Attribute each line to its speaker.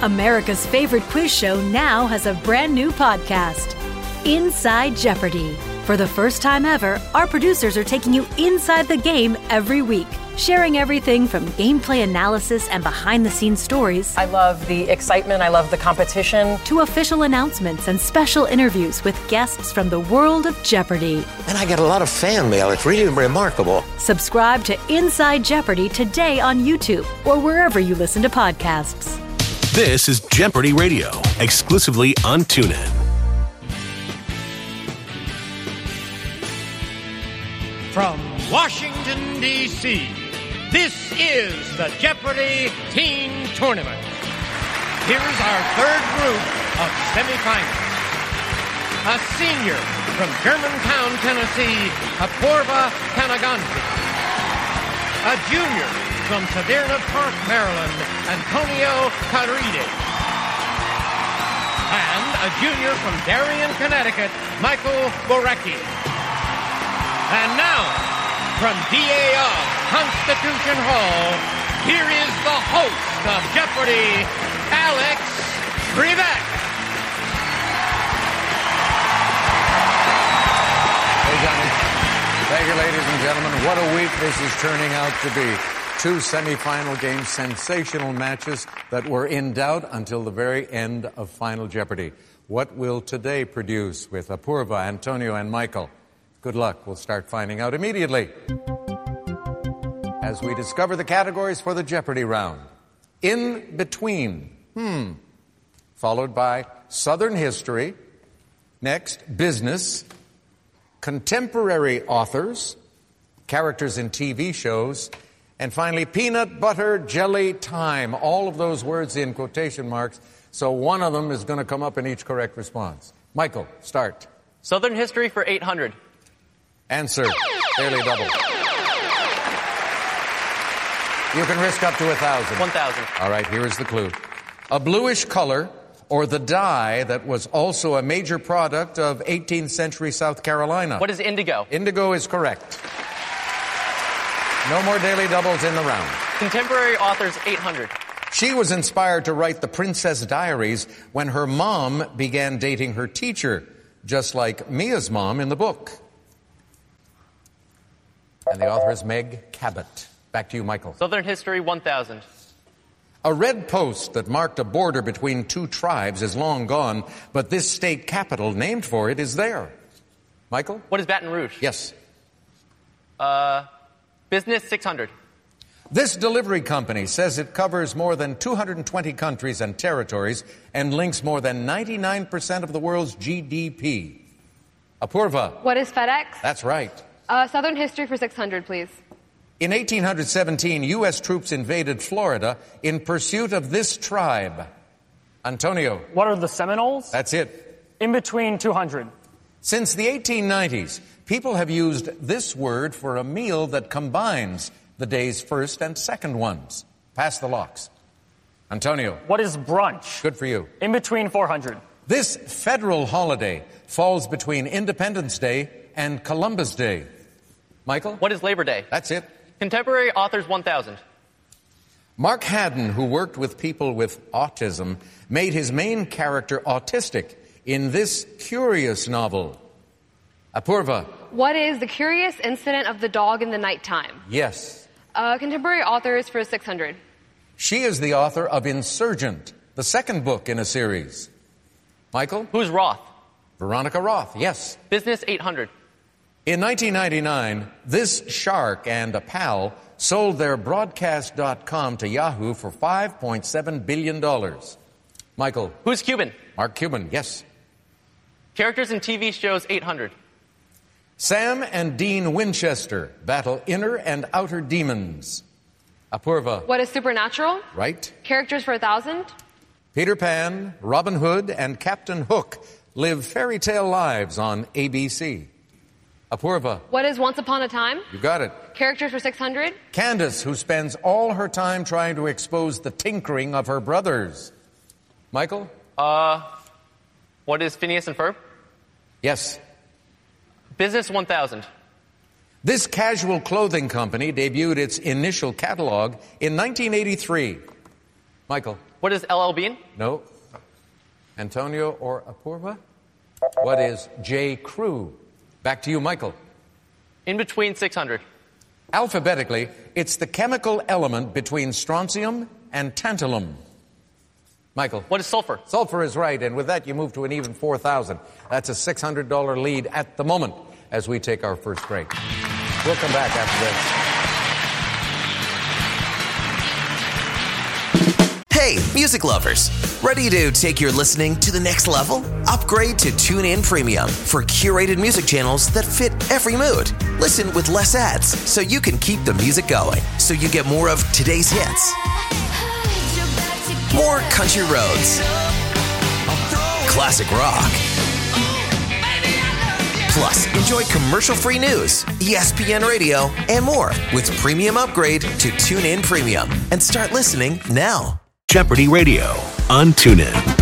Speaker 1: America's favorite quiz show now has a brand new podcast, Inside Jeopardy! For the first time ever, our producers are taking you inside the game every week, sharing everything from gameplay analysis and behind-the-scenes stories.
Speaker 2: I love the excitement. I love the competition.
Speaker 1: To official announcements and special interviews with guests from the world of Jeopardy!
Speaker 3: And I get a lot of fan mail. It's really remarkable.
Speaker 1: Subscribe to Inside Jeopardy! Today on YouTube or wherever you listen to podcasts.
Speaker 4: This is Jeopardy Radio, exclusively on TuneIn.
Speaker 5: From Washington, D.C., this is the Jeopardy Teen Tournament. Here's our third group of semifinals. A senior from Germantown, Tennessee, Apurva Kaneganti. A junior from Severna Park, Maryland, Antonio Caride. And a junior from Darien, Connecticut, Michael Borecki. And now, from DAR Constitution Hall, here is the host of Jeopardy, Alex Trebek.
Speaker 6: Hey, Johnny. Thank you, ladies and gentlemen. What a week this is turning out to be. Two semifinal games, sensational matches that were in doubt until the very end of Final Jeopardy. What will today produce with Apurva, Antonio, and Michael? Good luck. We'll start finding out immediately as we discover the categories for the Jeopardy round. In between, followed by Southern history. Next, business, contemporary authors, characters in TV shows, and finally, peanut butter jelly time. All of those words in quotation marks, so one of them is going to come up in each correct response. Michael, start.
Speaker 7: Southern history for 800.
Speaker 6: Answer, fairly double. You can risk up to 1,000.
Speaker 7: 1,000.
Speaker 6: All right, here is the clue. A bluish color, or the dye that was also a major product of 18th century South Carolina.
Speaker 7: What is indigo?
Speaker 6: Indigo is correct. No more daily doubles in the round.
Speaker 7: Contemporary authors 800.
Speaker 6: She was inspired to write the Princess Diaries when her mom began dating her teacher, just like Mia's mom in the book. And the author is Meg Cabot. Back to you, Michael.
Speaker 7: Southern history 1,000.
Speaker 6: A red post that marked a border between two tribes is long gone, but this state capital named for it is there. Michael?
Speaker 7: What is Baton Rouge?
Speaker 6: Yes.
Speaker 7: Business 600.
Speaker 6: This delivery company says it covers more than 220 countries and territories and links more than 99% of the world's GDP. Apurva.
Speaker 8: What is FedEx?
Speaker 6: That's right.
Speaker 8: Southern history for 600, please.
Speaker 6: In 1817, U.S. troops invaded Florida in pursuit of this tribe. Antonio.
Speaker 9: What are the Seminoles?
Speaker 6: That's it.
Speaker 9: In between 200.
Speaker 6: Since the 1890s, people have used this word for a meal that combines the day's first and second ones. Pass the locks. Antonio.
Speaker 9: What is brunch?
Speaker 6: Good for you.
Speaker 9: In between 400.
Speaker 6: This federal holiday falls between Independence Day and Columbus Day. Michael?
Speaker 7: What is Labor Day?
Speaker 6: That's it.
Speaker 7: Contemporary authors 1,000.
Speaker 6: Mark Haddon, who worked with people with autism, made his main character autistic in this curious novel. Apurva.
Speaker 8: What is The Curious Incident of the Dog in the Nighttime?
Speaker 6: Yes.
Speaker 8: Contemporary authors for 600.
Speaker 6: She is the author of Insurgent, the second book in a series. Michael?
Speaker 7: Who's Roth?
Speaker 6: Veronica Roth, yes.
Speaker 7: Business 800.
Speaker 6: In 1999, this shark and a pal sold their broadcast.com to Yahoo for $5.7 billion. Michael.
Speaker 7: Who's Cuban?
Speaker 6: Mark Cuban, yes.
Speaker 7: Characters in TV shows 800.
Speaker 6: Sam and Dean Winchester battle inner and outer demons. Apurva.
Speaker 8: What is supernatural?
Speaker 6: Right.
Speaker 8: Characters for 1,000.
Speaker 6: Peter Pan, Robin Hood, and Captain Hook live fairy tale lives on ABC. Apurva.
Speaker 8: What is Once Upon a Time?
Speaker 6: You got it.
Speaker 8: Characters for 600.
Speaker 6: Candace, who spends all her time trying to expose the tinkering of her brothers. Michael?
Speaker 7: What is Phineas and Ferb?
Speaker 6: Yes.
Speaker 7: Business 1,000.
Speaker 6: This casual clothing company debuted its initial catalog in 1983. Michael?
Speaker 7: What is LL Bean?
Speaker 6: No. Antonio or Apurva? What is J. Crew? Back to you, Michael.
Speaker 7: In between 600.
Speaker 6: Alphabetically, it's the chemical element between strontium and tantalum. Michael.
Speaker 7: What is sulfur?
Speaker 6: Sulfur is right, and with that you move to an even 4,000. That's a $600 lead at the moment as we take our first break. We'll come back after this.
Speaker 10: Hey, music lovers. Ready to take your listening to the next level? Upgrade to TuneIn Premium for curated music channels that fit every mood. Listen with less ads so you can keep the music going, so you get more of today's hits. More country roads. Classic rock. Plus, enjoy commercial-free news, ESPN Radio, and more with Premium Upgrade to TuneIn Premium. And start listening now.
Speaker 4: Jeopardy Radio on TuneIn.